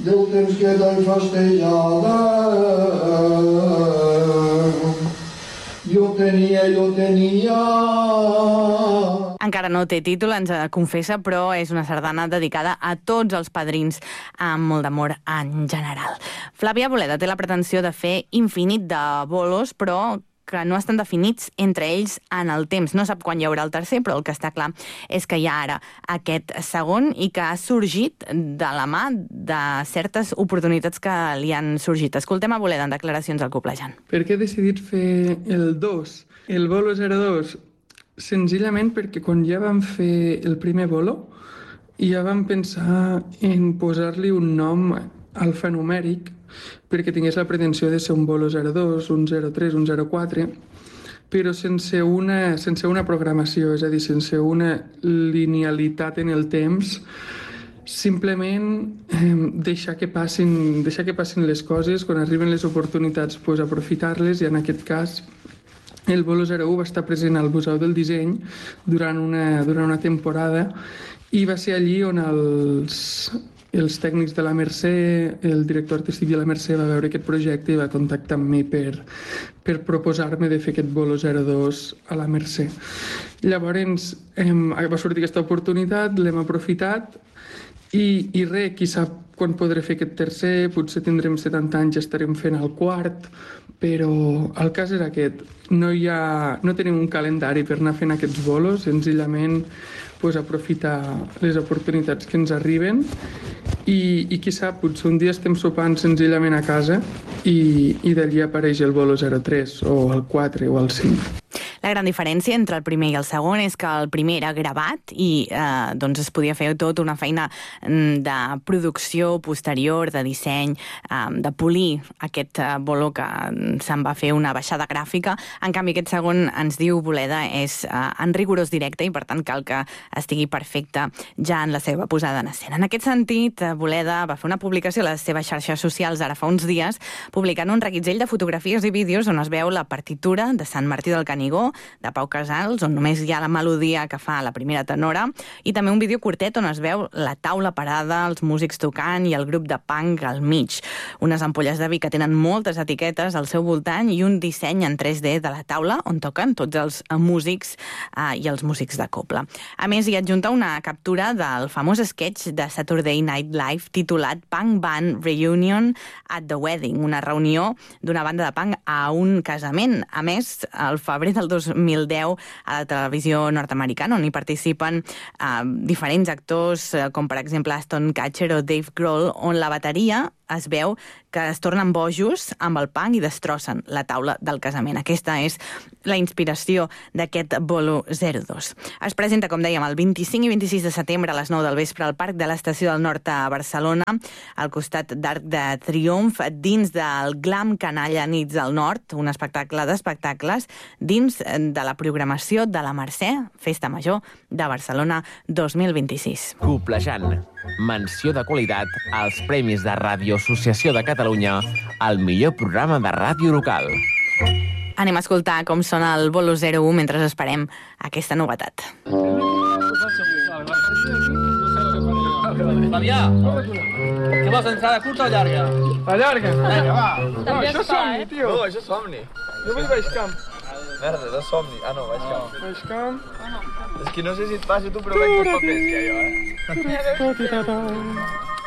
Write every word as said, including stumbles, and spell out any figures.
del temps quieta i fastellada. Jo tenia, jo tenia... Encara no té títol, ens confessa, però és una sardana dedicada a tots els padrins amb molt d'amor en general. Flàvia Boleda té la pretensió de fer infinit de bolos, però que no estan definits entre ells en el temps. No sap quan hi haurà el tercer, però el que està clar és que hi ha ara aquest segon i que ha sorgit de la mà de certes oportunitats que li han sorgit. Escoltem a Boleda en declaracions al Coplejant. Per què he decidit fer el dos, el bolo zero dos? Senzillament perquè quan ja vam fer el primer bolo ja vam pensar en posar-li un nom alfanumèric perquè tingués la pretensió de ser un bolo zero dos, un zero tres, un zero quatre, però sense una, sense una programació, és a dir, sense una linealitat en el temps, simplement eh, deixar, que passin, deixar que passin les coses, quan arriben les oportunitats, pues, aprofitar-les, i en aquest cas el bolo zero u va estar present al Museu del Disseny durant una, durant una temporada i va ser allí on els... els tècnics de la Mercè, el director artístic de la Mercè va veure aquest projecte i va contactar amb mi per, per proposar-me de fer aquest bolo zero dos a la Mercè. Llavors hem, va sortir aquesta oportunitat, l'hem aprofitat i, i res, qui sap quan podré fer aquest tercer, potser tindrem setanta anys i estarem fent el quart, però el cas és aquest, no, hi ha, no tenim un calendari per anar fent aquests bolos, senzillament pues, aprofitar les oportunitats que ens arriben i, i qui sap, potser un dia estem sopant senzillament a casa i, i d'allí apareix el bolo zero tres o el quatre o el cinc. La gran diferència entre el primer i el segon és que el primer era gravat i eh, doncs es podia fer tot una feina de producció posterior, de disseny, eh, de polir aquest bolo que se'n va fer una baixada gràfica. En canvi, aquest segon, ens diu Boleda, és eh, en rigorós directe i per tant cal que estigui perfecte ja en la seva posada en escena. En aquest sentit, Boleda va fer una publicació a les seves xarxes socials ara fa uns dies, publicant un reguitzell de fotografies i vídeos on es veu la partitura de Sant Martí del Canigó, de Pau Casals, on només hi ha la melodia que fa la primera tenora, i també un vídeo curtet on es veu la taula parada, els músics tocant i el grup de punk al mig. Unes ampolles de vi que tenen moltes etiquetes al seu voltant i un disseny en tres D de la taula on toquen tots els músics eh, i els músics de cobla. A més, hi adjunta una captura del famós sketch de Saturday Night Live titulat Punk Band Reunion at the Wedding, una reunió d'una banda de punk a un casament. A més, al febrer del dos mil deu a la televisió nord-americana, on hi participen eh, diferents actors, eh, com per exemple Aston Kutcher o Dave Grohl, on la bateria es veu que es tornen bojos amb el punk i destrossen la taula del casament. Aquesta és la inspiració d'aquest bolo zero dos. Es presenta, com dèiem, el vint-i-cinc i vint-i-sis de setembre a les nou del vespre al Parc de l'Estació del Nord a Barcelona, al costat d'Arc de Triomf, dins del Glam Canalla Nits del Nord, un espectacle d'espectacles dins de la programació de la Mercè, Festa Major de Barcelona dos mil vint-i-sis. Coplejant, menció de qualitat als Premis de Radio Associació de Catalunya al millor programa de ràdio local. Anem a escoltar com sona el bolo zero u mentre esperem aquesta novetat. Fabià, què vols, entrada curta o llarga? La llarga? Vinga, va. No, això és somni, tio. No, això és somni. Jo vull Baixcamp. Merda, no és somni. Ah, no, Baixcamp. Baixcamp. És que no sé si et passa tu, però veig els papers que hi ha, jo, eh?